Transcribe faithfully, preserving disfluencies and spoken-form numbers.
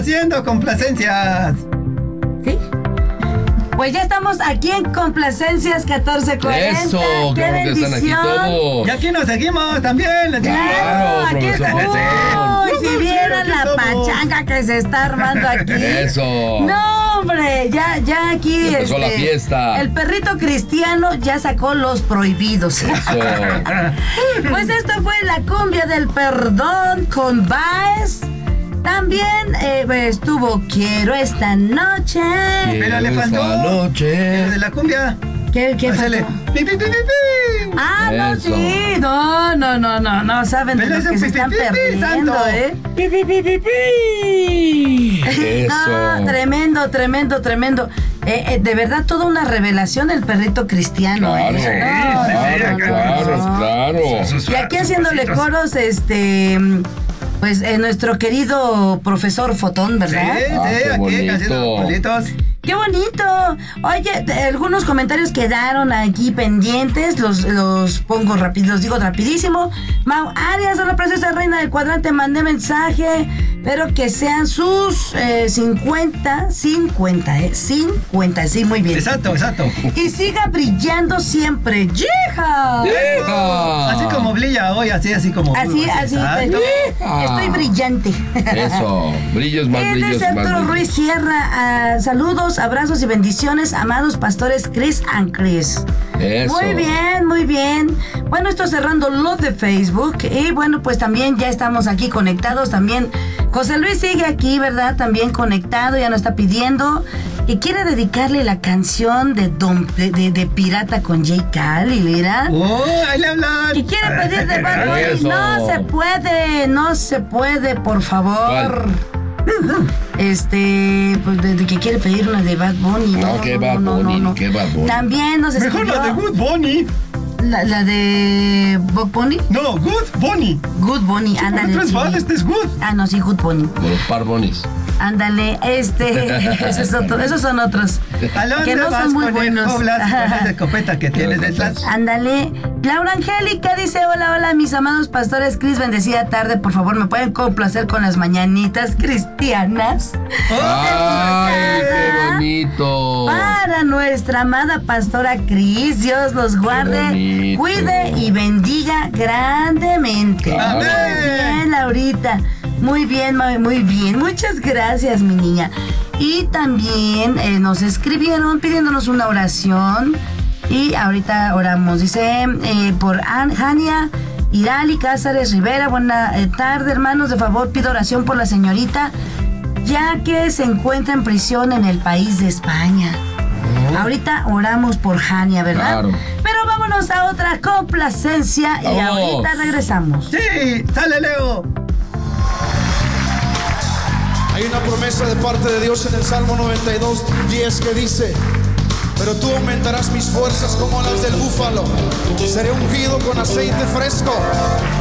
haciendo complacencias. ¿Sí? Pues ya estamos aquí en Complacencias catorce cuarenta. Eso, ¡Qué claro que están aquí bendición! todos. Y aquí nos seguimos también. les digo. Claro, aquí profesor estamos. José. Uy, si Sí, vieran aquí la estamos. pachanga que se está armando aquí. Eso. No, hombre, ya, ya aquí. Ya empezó la fiesta. El perrito cristiano ya sacó los prohibidos. Eso. Pues esto fue la cumbia del perdón con Baez. También eh, estuvo Quiero esta noche. Pero le Quiero faltó. esta El noche. de la cumbia. ¿Qué, qué Hacele. faltó? Pi, pi, pi, pi, pi. Ah, no, Eso. sí. No, no, no, no, no. Saben de Pero lo ese que se pi, pi, están pi, pi, perdiendo, santo. ¿eh? Pi, pi, pi, pi, pi. Eso. No, tremendo, tremendo, tremendo. Eh, eh, de verdad, toda una revelación el perrito cristiano. Claro, ¿eh? No, sí, no, sí, no, claro, no. claro. Y aquí haciéndole coros, este, pues eh, nuestro querido profesor Fotón, Sí, ¿verdad? sí, Ah, qué aquí bonito. haciendo bolitos. ¡Qué bonito! Oye, de- algunos comentarios quedaron aquí pendientes, los, los pongo rápido, los digo rapidísimo. Mau Arias, hola preciosa reina del cuadrante, mandé mensaje, pero que sean sus eh, cincuenta, cincuenta, eh, cincuenta, sí, muy bien. Exacto, exacto. Y siga brillando siempre, ¡yeja! ¡Yeja! Así como brilla hoy, así, así como. Así, así, Exacto. pues, estoy brillante. Eso. Brillos más Eh, brillos dice más Arturo brillos. Ruiz Sierra, ah, saludos, abrazos y bendiciones, amados pastores Chris and Chris. Eso. Muy bien, muy bien. Bueno, esto cerrando lo de Facebook. Y bueno, pues también ya estamos aquí conectados. También José Luis sigue aquí, ¿verdad? También conectado, ya nos está pidiendo que quiere dedicarle la canción de Don de, de- de Pirata con J. Cali, mira. Oh, ahí le hablan. Y quiere pedir de Bad Bunny. Eso. No se puede, no se puede, por favor. Este, pues de, de que quiere pedir una de Bad Bunny. No, que Bad Bunny, que Bad Bunny. También nos Mejor escribió la de Good Bunny. la, la de Bob Bunny. No, Good Bunny. Good Bunny, ándale. No es sí. bad, este es good. Ah, no, sí, Good Bunny. De los parbonis. Ándale, este, ese es otro- esos son otros. ¿A dónde Que no vas son muy con buenos. el Oblas con esa escopeta que tienes detrás? Ándale. Laura Angélica dice, hola, hola, mis amados pastores Cris, bendecida tarde, por favor, ¿me pueden complacer con las mañanitas cristianas? ¡Ay, qué bonito! Para nuestra amada pastora Cris, Dios los guarde, bonito. cuide y bendiga grandemente. Claro. Muy bien, Laurita. Muy bien, muy, muy bien. Muchas gracias, mi niña. Y también eh, nos escribieron pidiéndonos una oración. Y ahorita oramos. Dice eh, por An- Jania Irali Cázares Rivera. Buena eh, tarde, hermanos. De favor, pido oración por la señorita, ya que se encuentra en prisión en el país de España. Ahorita oramos por Jania, ¿verdad? Claro. Pero vámonos a otra complacencia y Vamos. ahorita regresamos. Sí, sale Leo. Hay una promesa de parte de Dios en el Salmo noventa y dos, diez que dice: pero tú aumentarás mis fuerzas como las del búfalo, seré ungido con aceite fresco,